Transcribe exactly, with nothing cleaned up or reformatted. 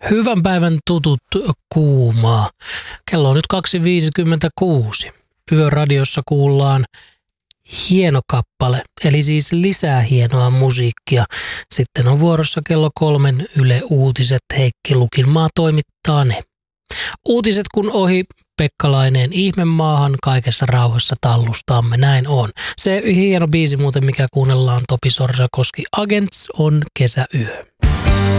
Hyvän päivän tutut kuumaa. Kello on nyt kaksi viisikymmentäkuusi. Yöradiossa kuullaan hieno kappale, eli siis lisää hienoa musiikkia. Sitten on vuorossa kello kolmen Yle Uutiset. Heikki Lukinmaa toimittaa ne. Uutiset kun ohi, Pekka Laineen Ihmemaahan kaikessa rauhassa tallustamme, näin on. Se hieno biisi muuten, mikä kuunnellaan Topi Sorsakoski Agents, on Kesäyö.